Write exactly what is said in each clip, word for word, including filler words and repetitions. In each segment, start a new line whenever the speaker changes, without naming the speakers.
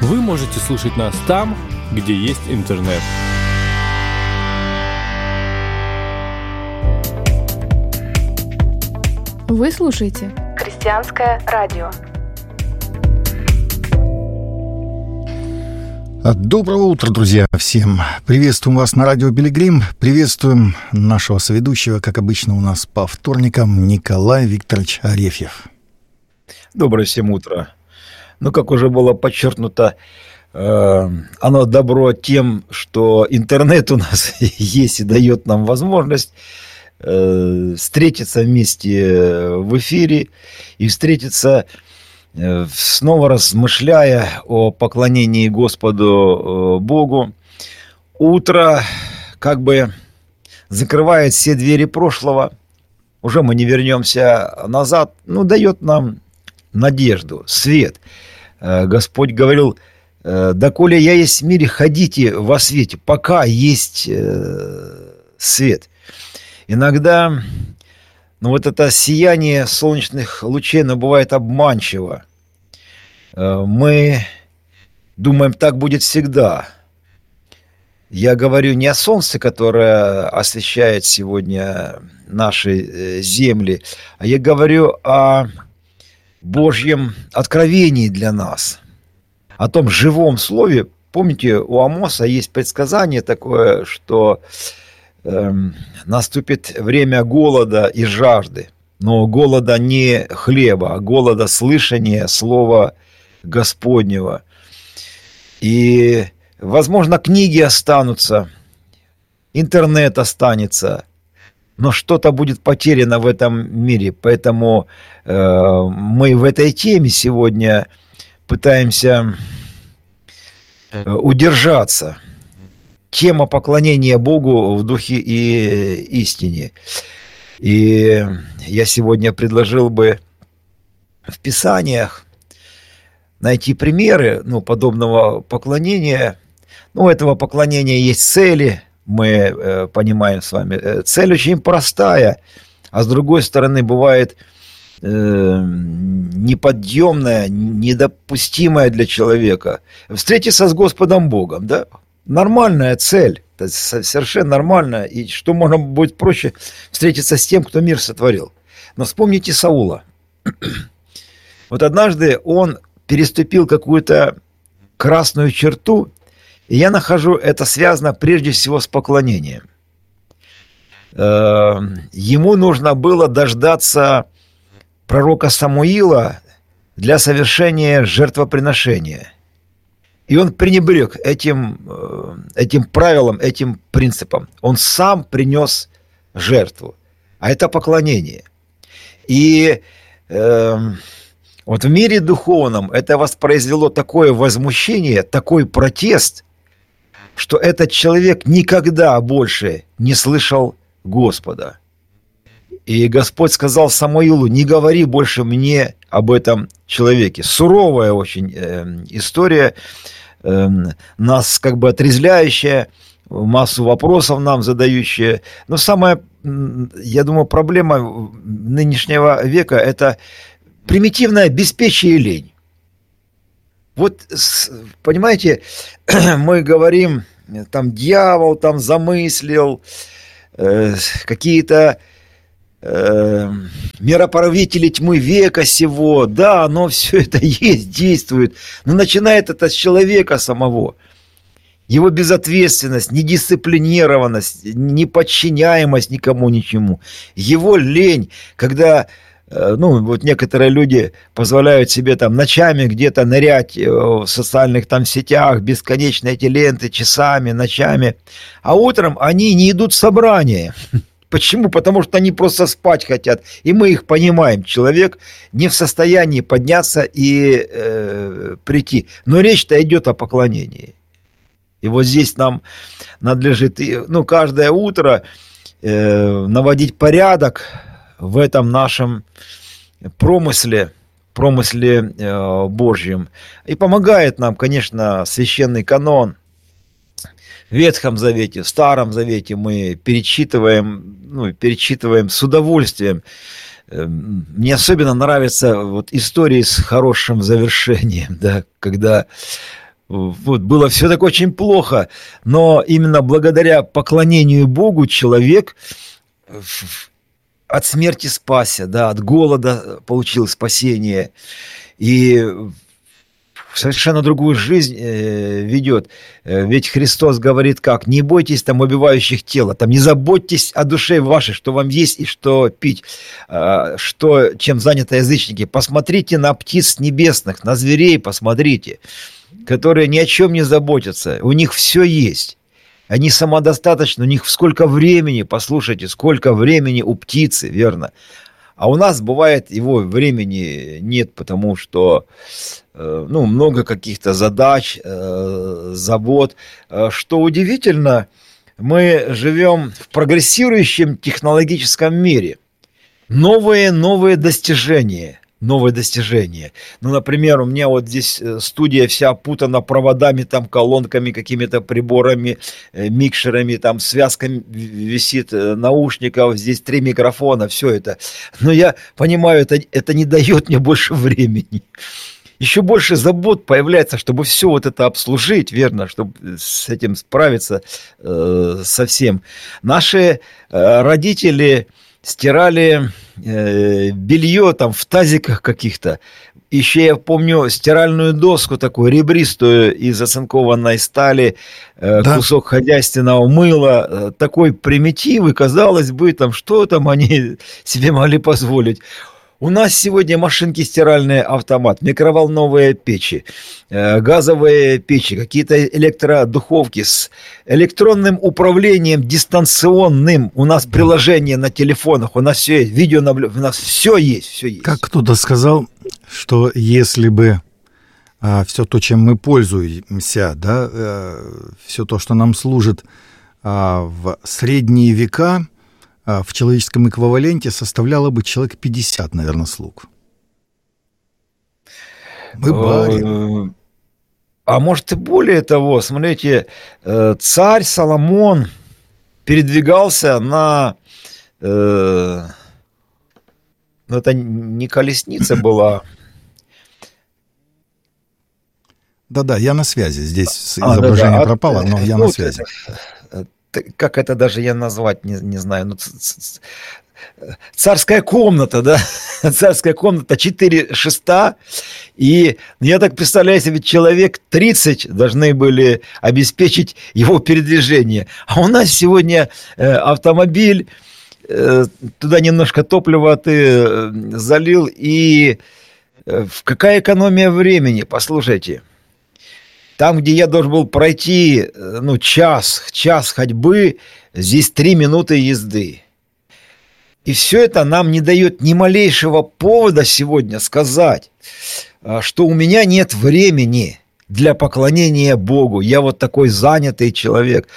Вы можете слушать нас там, где есть интернет.
Вы слушаете Христианское радио.
Доброго утра, друзья, всем. Приветствуем вас на радио Пилигрим. Приветствуем нашего соведущего, как обычно у нас по вторникам, Николай Викторович Арефьев.
Доброе всем утро. Ну, как уже было подчеркнуто, э, оно добро тем, что интернет у нас есть и дает нам возможность э, встретиться вместе в эфире и встретиться, э, снова размышляя о поклонении Господу э, Богу. Утро как бы закрывает все двери прошлого. Уже мы не вернемся назад, но дает нам надежду, свет. Господь говорил: «Доколе я есть в мире, ходите во свете, пока есть свет». Иногда, ну, вот это сияние солнечных лучей, оно бывает обманчиво. Мы думаем, так будет всегда. Я говорю не о солнце, которое освещает сегодня наши земли, а я говорю о Божьем откровении для нас, о том живом слове. Помните, у Амоса есть предсказание такое, что э, наступит время голода и жажды, но голода не хлеба, а голода слышания слова Господнего. И, возможно, книги останутся, интернет останется, но что-то будет потеряно в этом мире. Поэтому э, мы в этой теме сегодня пытаемся э, удержаться. Тема поклонения Богу в духе и истине. И я сегодня предложил бы в Писаниях найти примеры, ну, подобного поклонения. Ну, у этого поклонения есть цели. Мы э, понимаем с вами, цель очень простая, а с другой стороны бывает э, неподъемная, недопустимая для человека. Встретиться с Господом Богом, да? Нормальная цель, совершенно нормальная. И что можно будет проще встретиться с тем, кто мир сотворил. Но вспомните Саула. Вот однажды он переступил какую-то красную черту. И я нахожу, это связано прежде всего с поклонением. Ему нужно было дождаться пророка Самуила для совершения жертвоприношения. И он пренебрег этим, этим правилом, этим принципом. Он сам принес жертву. А это поклонение. И э, вот в мире духовном это воспроизвело такое возмущение, такой протест, что этот человек никогда больше не слышал Господа. И Господь сказал Самуилу: не говори больше мне об этом человеке. Суровая очень э, история, э, нас как бы отрезвляющая, массу вопросов нам задающая. Но самая, я думаю, проблема нынешнего века – это примитивное беспечие и лень. Вот, понимаете, мы говорим, там дьявол там замыслил, э, какие-то э, мироправители тьмы века сего, да, оно все это есть, действует, но начинает это с человека самого. Его безответственность, недисциплинированность, неподчиняемость никому ничему, его лень, когда... Ну, вот некоторые люди позволяют себе там ночами где-то нырять в социальных там сетях, бесконечно эти ленты, часами, ночами. А утром они не идут в собрание. Почему? Потому что они просто спать хотят. И мы их понимаем. Человек не в состоянии подняться и э, прийти. Но речь-то идет о поклонении. И вот здесь нам надлежит, ну, каждое утро э, наводить порядок в этом нашем промысле, промысле э, Божьем. И помогает нам, конечно, священный канон. В Ветхом Завете, в Старом Завете мы перечитываем, ну, перечитываем с удовольствием. Мне особенно нравятся вот истории с хорошим завершением, да, когда вот, было все так очень плохо, но именно благодаря поклонению Богу человек от смерти спасся, да, от голода получил спасение и совершенно другую жизнь э, ведет. Ведь Христос говорит как? Не бойтесь там убивающих тела, там не заботьтесь о душе вашей, что вам есть и что пить, э, что, чем заняты язычники. Посмотрите на птиц небесных, на зверей посмотрите, которые ни о чем не заботятся, у них все есть. Они самодостаточны, у них сколько времени, послушайте, сколько времени у птицы, верно? А у нас бывает его времени нет, потому что э, ну, много каких-то задач, э, забот. Э, что удивительно, мы живем в прогрессирующем технологическом мире. Новые, новые достижения. Новые достижения. Ну, например, у меня вот здесь студия вся опутана проводами, там, колонками, какими-то приборами, микшерами, там, связками висит наушников, здесь три микрофона, все это. Но я понимаю, это, это не дает мне больше времени. Еще больше забот появляется, чтобы все вот это обслужить, верно, чтобы с этим справиться э, со всем. Наши э, родители стирали э, белье там в тазиках каких-то. Еще я помню стиральную доску такую ребристую из оцинкованной стали, э, да. Кусок хозяйственного мыла, э, такой примитив, и казалось бы, там что там они себе могли позволить. У нас сегодня машинки стиральные, автомат, микроволновые печи, э, газовые печи, какие-то электродуховки с электронным управлением дистанционным. У нас приложение на телефонах, у нас все есть, видео, у нас все есть, все есть.
Как кто-то сказал, что если бы а, все то, чем мы пользуемся, да, а, все то, что нам служит а, в средние века, в человеческом эквиваленте составляло бы человек пятьдесят, наверное, слуг. Мы барин.
А может и более того, смотрите, царь Соломон передвигался на... Ну, это не колесница была.
Да-да, я на связи. Здесь а, изображение да, да. пропало, но я ну, на связи.
Как это даже я назвать, не, не знаю. Ну, царская комната, да? Царская комната, четыре шеста. И я так представляю себе, человек тридцать должны были обеспечить его передвижение. А у нас сегодня э, автомобиль, э, туда немножко топлива ты э, залил, и э, какая экономия времени, послушайте. Там, где я должен был пройти, ну, час, час ходьбы, здесь три минуты езды. И все это нам не дает ни малейшего повода сегодня сказать, что у меня нет времени для поклонения Богу. Я вот такой занятый человек.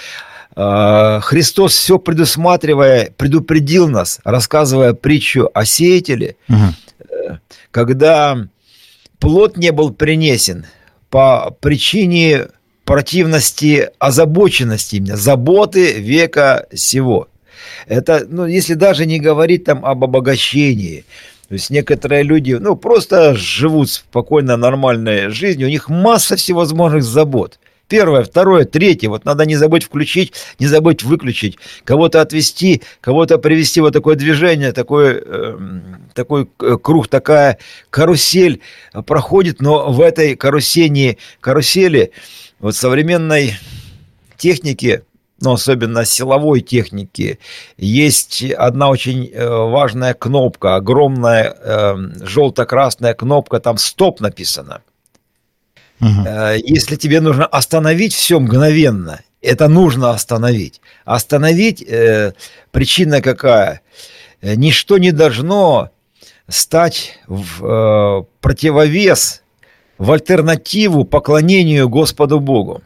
Христос, все предусматривая, предупредил нас, рассказывая притчу о сеятеле, угу. Когда плод не был принесен, по причине противности, озабоченности, заботы века сего. Это, ну, если даже не говорить там об обогащении. То есть некоторые люди, ну, просто живут спокойно, нормальной жизнью, у них масса всевозможных забот. Первое, второе, третье. Вот надо не забыть включить, не забыть выключить. Кого-то отвезти, кого-то привести. Вот такое движение, такой, э, такой круг, такая карусель проходит. Но в этой карусели, карусели вот современной техники, но особенно силовой техники, есть одна очень важная кнопка, огромная э, желто-красная кнопка, там «Стоп» написано. Угу. Если тебе нужно остановить все мгновенно, это нужно остановить. Остановить, э, причина какая? Ничто не должно стать в э, противовес, в альтернативу поклонению Господу Богу.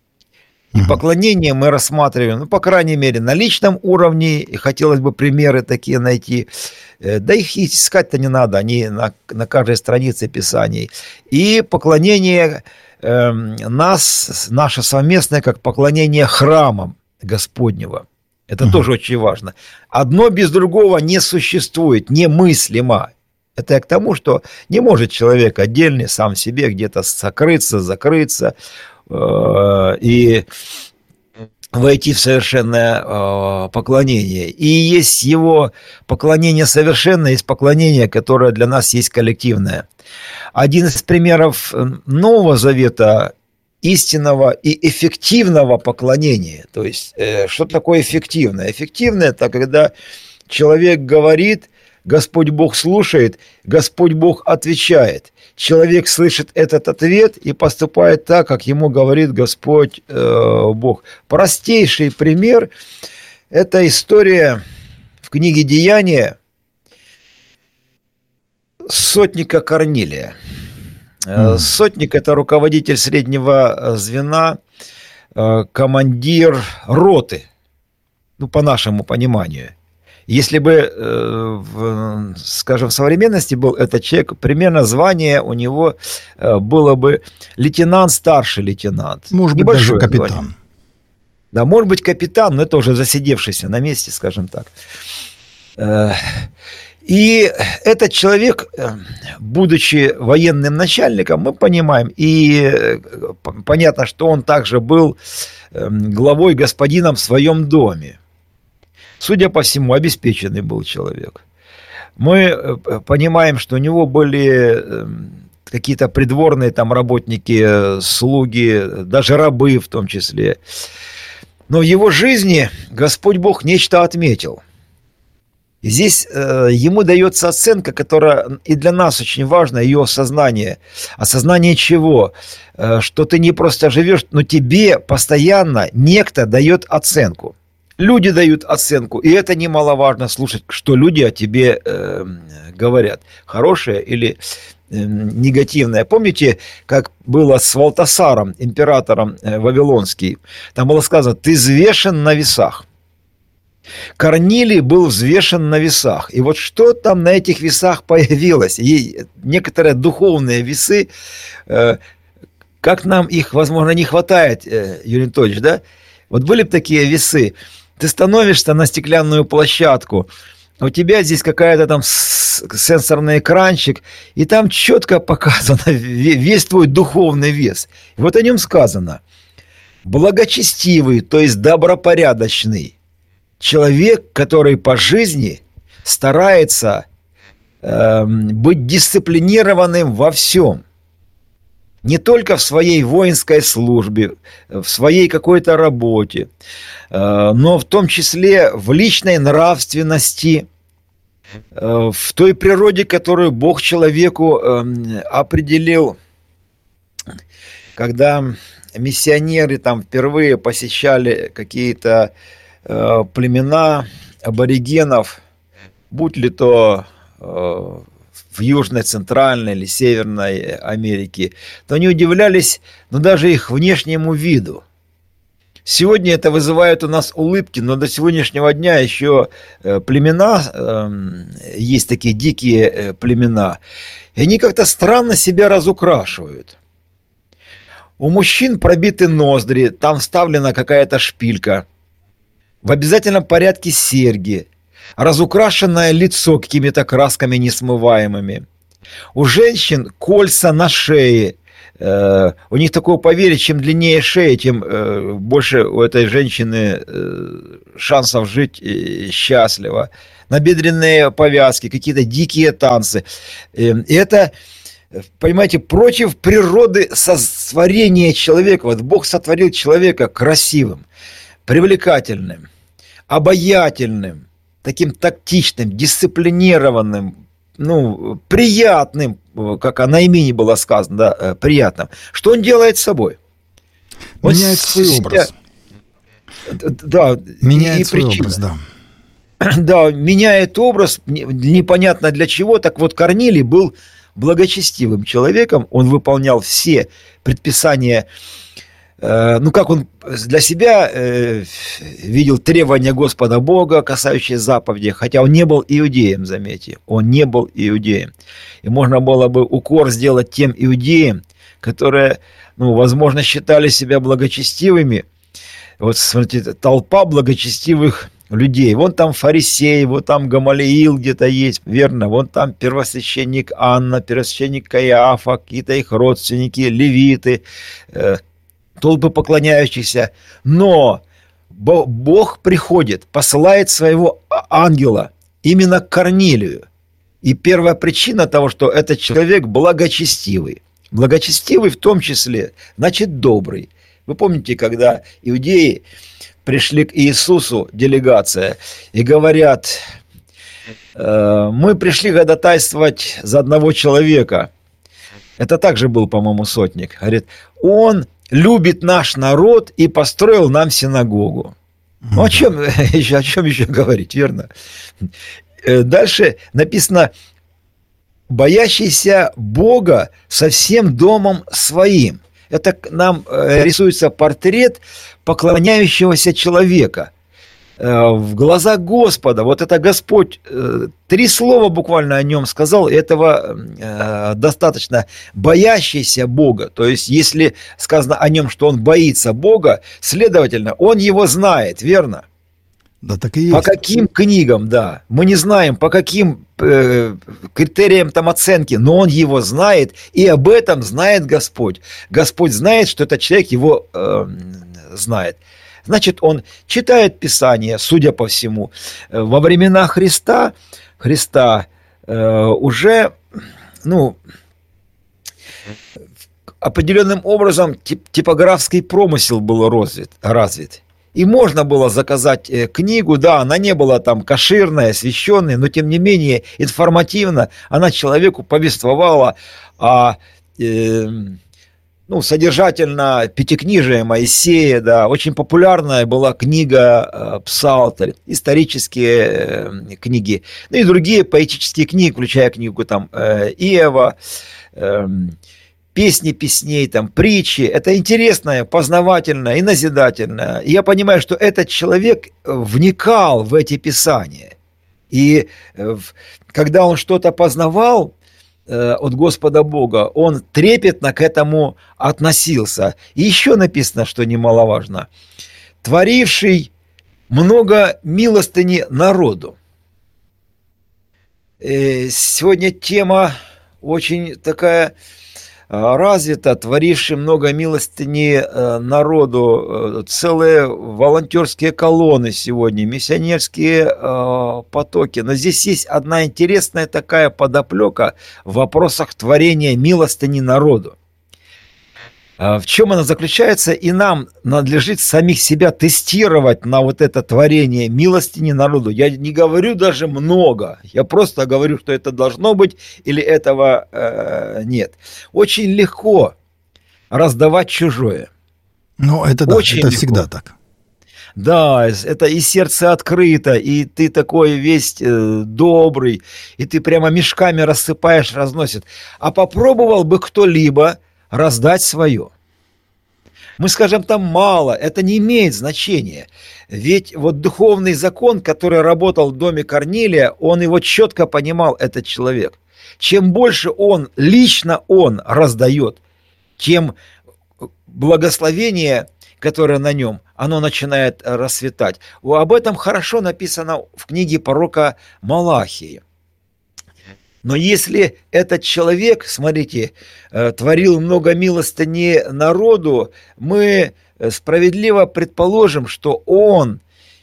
И угу. поклонение мы рассматриваем, ну, по крайней мере, на личном уровне, и хотелось бы примеры такие найти. Да их искать-то не надо, они на, на каждой странице Писаний. И поклонение э, нас, наше совместное, как поклонение храмам Господнего. Это угу. тоже очень важно. Одно без другого не существует, немыслимо. Это я к тому, что не может человек отдельный сам себе где-то сокрыться, закрыться. э, и войти в совершенное э, поклонение. И есть его поклонение совершенное, есть поклонение, которое для нас есть коллективное. Один из примеров Нового Завета истинного и эффективного поклонения. То есть, э, что такое эффективное? Эффективное – это когда человек говорит, Господь Бог слушает, Господь Бог отвечает. Человек слышит этот ответ и поступает так, как ему говорит Господь э, Бог. Простейший пример – это история в книге «Деяния» сотника Корнилия. Mm. Сотник – это руководитель среднего звена, командир роты, ну, по нашему пониманию. Если бы, в, скажем, в современности был этот человек, примерно звание у него было бы лейтенант, старший лейтенант.
Может быть, даже капитан. Звание.
Да, может быть, капитан, но это уже засидевшийся на месте, скажем так. И этот человек, будучи военным начальником, мы понимаем, и понятно, что он также был главой, господином в своем доме. Судя по всему, обеспеченный был человек. Мы понимаем, что у него были какие-то придворные там работники, слуги, даже рабы в том числе. Но в его жизни Господь Бог нечто отметил. И здесь э, ему дается оценка, которая и для нас очень важна, ее осознание. Осознание чего? Э, что ты не просто живешь, но тебе постоянно некто дает оценку. Люди дают оценку, и это немаловажно слушать, что люди о тебе э, говорят. Хорошее или э, негативное. Помните, как было с Валтасаром, императором э, Вавилонским? Там было сказано, ты взвешен на весах. Корнилий был взвешен на весах. И вот что там на этих весах появилось? И некоторые духовные весы, э, как нам их, возможно, не хватает, э, Юрий Анатольевич, да? Вот были бы такие весы. Ты становишься на стеклянную площадку, у тебя здесь какая-то там сенсорный экранчик, и там четко показано весь твой духовный вес. И вот о нем сказано. Благочестивый, то есть добропорядочный человек, который по жизни старается э, быть дисциплинированным во всем. Не только в своей воинской службе, в своей какой-то работе, э, но в том числе в личной нравственности, э, в той природе, которую Бог человеку э, определил. Когда миссионеры там впервые посещали какие-то племена аборигенов, будь ли то э, в Южной, Центральной или Северной Америке, то они удивлялись, ну, даже их внешнему виду. Сегодня это вызывает у нас улыбки, но до сегодняшнего дня еще э, племена, э, есть такие дикие э, племена, и они как-то странно себя разукрашивают. У мужчин пробиты ноздри, там вставлена какая-то шпилька, в обязательном порядке серьги, разукрашенное лицо какими-то красками несмываемыми. У женщин кольца на шее. Э, у них такое поверье, чем длиннее шея, тем э, больше у этой женщины э, шансов жить э, счастливо. Набедренные повязки, какие-то дикие танцы. Э, и это, понимаете, против природы сотворения человека. Вот Бог сотворил человека красивым, привлекательным, обаятельным, таким тактичным, дисциплинированным, ну, приятным, как о наимене было сказано, да, приятным. Что он делает с собой? Он
меняет свой себя... образ.
Да,
меняет и свой причина. образ, да.
Да, меняет образ, непонятно для чего. Так вот, Корнилий был благочестивым человеком, он выполнял все предписания. Ну, как он для себя э, видел требования Господа Бога, касающиеся заповедей, хотя он не был иудеем, заметьте, он не был иудеем. И можно было бы укор сделать тем иудеям, которые, ну, возможно, считали себя благочестивыми. Вот, смотрите, толпа благочестивых людей. Вон там фарисей, вот там Гамалиил где-то есть, верно, вон там первосвященник Анна, первосвященник Каиафа, какие-то их родственники, левиты, э, толпы поклоняющихся, но Бог приходит, посылает своего ангела именно к Корнилию. И первая причина того, что этот человек благочестивый. Благочестивый в том числе, значит добрый. Вы помните, когда иудеи пришли к Иисусу, делегация, и говорят: мы пришли ходатайствовать за одного человека. Это также был, по-моему, сотник. Говорит, он любит наш народ и построил нам синагогу. Ну, о чем, о чем еще говорить, верно? Дальше написано: боящийся Бога со всем домом своим. Это нам рисуется портрет поклоняющегося человека. В глазах Господа, вот это Господь, три слова буквально о нем сказал, этого э, достаточно. Боящийся Бога, то есть если сказано о нем, что он боится Бога, следовательно, он его знает, верно?
Да, так и есть.
По каким книгам, да, мы не знаем, по каким э, критериям там оценки, но он его знает, и об этом знает Господь. Господь знает, что этот человек его э, знает. Значит, он читает Писание, судя по всему. Во времена Христа, Христа э, уже, ну, определенным образом тип, типографский промысел был развит, развит. И можно было заказать э, книгу, да, она не была там кошерная, освященная, но тем не менее информативно она человеку повествовала о... Э, Ну, содержательно Пятикнижие Моисея, да, очень популярная была книга э, Псалтырь, исторические э, книги, ну и другие поэтические книги, включая книгу там э, Иова, э, песни песней, там притчи. Это интересно, познавательно и назидательно. И я понимаю, что этот человек вникал в эти писания, и э, когда он что-то познавал от Господа Бога, он трепетно к этому относился. И еще написано, что немаловажно: творивший много милостыни народу. Сегодня тема очень такая развита, творивший много милостыни народу. Целые волонтерские колонны сегодня, миссионерские потоки. Но здесь есть одна интересная такая подоплека в вопросах творения милостыни народу. В чем она заключается? И нам надлежит самих себя тестировать на вот это творение милостыни народу. Я не говорю даже много, я просто говорю, что это должно быть или этого э, нет. Очень легко раздавать чужое.
Ну, это да,
Очень
это
легко.
Всегда так.
Да, это и сердце открыто, и ты такой весь э, добрый, и ты прямо мешками рассыпаешь, разносит. А попробовал бы кто-либо раздать свое. Мы скажем, там мало, это не имеет значения. Ведь вот духовный закон, который работал в доме Корнилия, он его четко понимал, этот человек. Чем больше он, лично он раздает, тем благословение, которое на нем, оно начинает расцветать. Об этом хорошо написано в книге пророка Малахии. Но если этот человек, смотрите, творил много милостыни народу, мы справедливо предположим, что он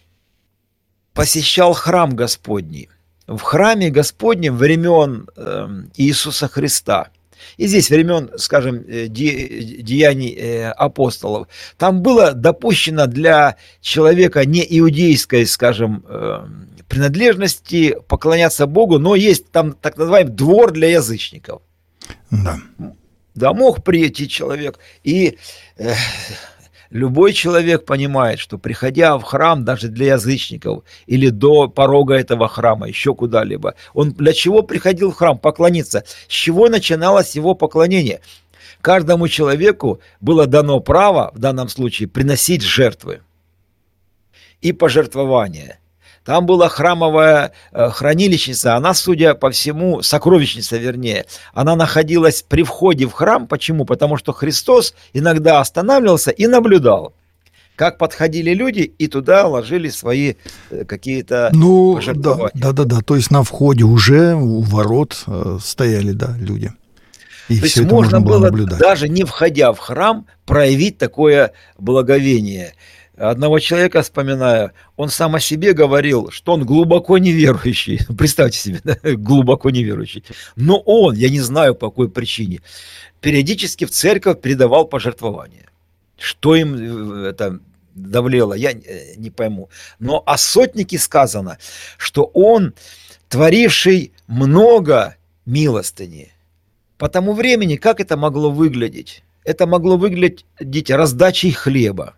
посещал храм Господний. В храме Господнем времен Иисуса Христа. И здесь времен, скажем, деяний апостолов. Там было допущено для человека не иудейской, скажем, принадлежности поклоняться Богу, но есть там так называемый двор для язычников.
Да.
Да, мог прийти человек, и э, любой человек понимает, что приходя в храм даже для язычников или до порога этого храма, еще куда-либо, он для чего приходил в храм? Поклониться. С чего начиналось его поклонение? Каждому человеку было дано право, в данном случае, приносить жертвы и пожертвования. Там была храмовая э, хранилищница, она, судя по всему, сокровищница, вернее, она находилась при входе в храм. Почему? Потому что Христос иногда останавливался и наблюдал, как подходили люди и туда ложили свои э, какие-то
ну,
пожертвования.
Да, да, да, да, то есть на входе уже у ворот э, стояли, да, люди. И
То есть
все это
можно
можно было
было,
наблюдать.
даже не входя в храм, проявить такое благоговение. Одного человека вспоминаю, он сам о себе говорил, что он глубоко неверующий. Представьте себе, да? Глубоко неверующий. Но он, я не знаю по какой причине, периодически в церковь передавал пожертвования. Что им это давлело, я не пойму. Но о сотнике сказано, что он, творивший много милостыни. По тому времени, как это могло выглядеть? Это могло выглядеть раздачей хлеба.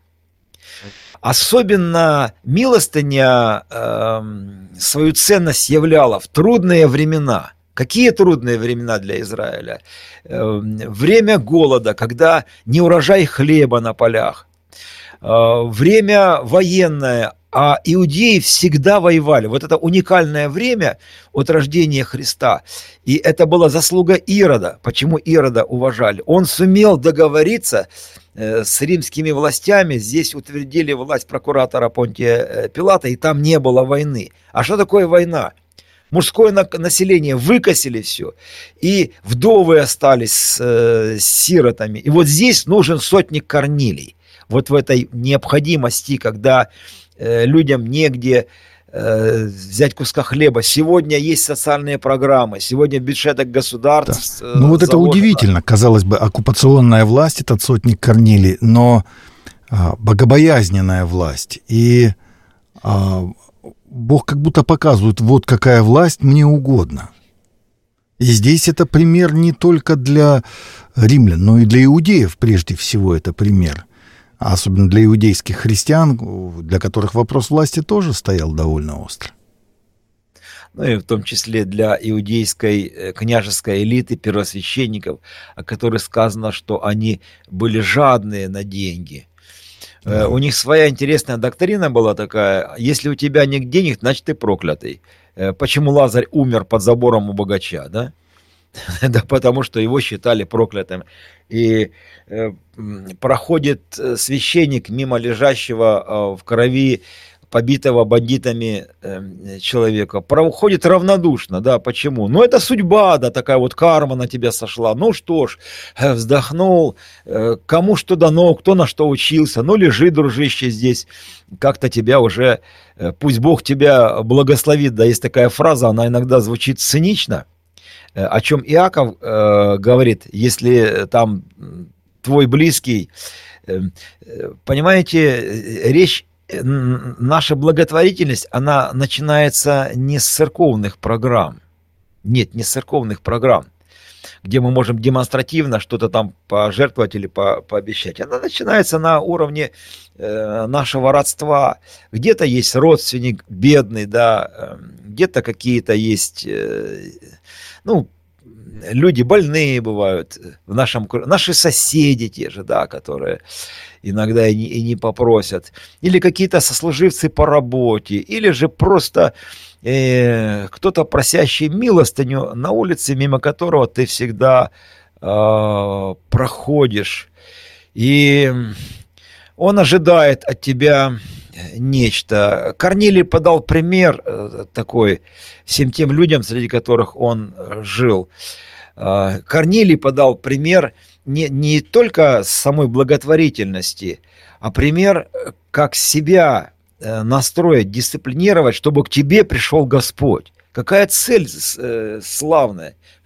Особенно милостыня э, свою ценность являла в трудные времена. Какие трудные времена для Израиля? Э, время голода, когда не урожай хлеба на полях. Э, время военное, а иудеи всегда воевали. Вот это уникальное время от рождения Христа. И это была заслуга Ирода. Почему Ирода уважали? Он сумел договориться с римскими властями. Здесь утвердили власть прокуратора Понтия Пилата, и там не было войны. А что такое война? Мужское население выкосили все, и вдовы остались с, с сиротами. И вот здесь нужен сотник Корнилий. Вот в этой необходимости, когда э, людям негде э, взять куска хлеба. Сегодня есть социальные программы, сегодня в бюджетах государств.
Да. Ну вот это
заложено.
удивительно. Казалось бы, оккупационная власть, этот сотник Корнилий, но а, богобоязненная власть. И а, Бог как будто показывает, вот какая власть мне угодно. И здесь это пример не только для римлян, но и для иудеев прежде всего это пример. А особенно для иудейских христиан, для которых вопрос власти тоже стоял довольно остро.
Ну и в том числе для иудейской княжеской элиты, первосвященников, о которых сказано, что они были жадные на деньги. Да. У них своя интересная доктрина была такая: если у тебя нет денег, значит ты проклятый. Почему Лазарь умер под забором у богача, да? Да потому что его считали проклятым. И э, проходит священник мимо лежащего э, в крови, побитого бандитами э, человека. Проходит равнодушно, да, почему? Ну, это судьба, да, такая вот карма на тебя сошла. Ну что ж, э, вздохнул, э, кому что дано, кто на что учился. Ну, лежи, дружище, здесь, как-то тебя уже, э, пусть Бог тебя благословит. Да, есть такая фраза, она иногда звучит цинично. О чем Иаков э, говорит, если там твой близкий, э, понимаете, речь, наша благотворительность, она начинается не с церковных программ, нет, не с церковных программ, где мы можем демонстративно что-то там пожертвовать или по, пообещать. Она начинается на уровне э, нашего родства. Где-то есть родственник бедный, да, э, где-то какие-то есть... Э, Ну, люди больные бывают в нашем... Наши соседи те же, да, которые иногда и не, и не попросят. Или какие-то сослуживцы по работе. Или же просто э, кто-то, просящий милостыню на улице, мимо которого ты всегда э, проходишь. И он ожидает от тебя нечто. Корнилий подал пример такой всем тем людям, среди которых он жил. Корнилий подал пример не, не только самой благотворительности, а пример, как себя настроить, дисциплинировать, чтобы к тебе пришел Господь. Какая цель славная.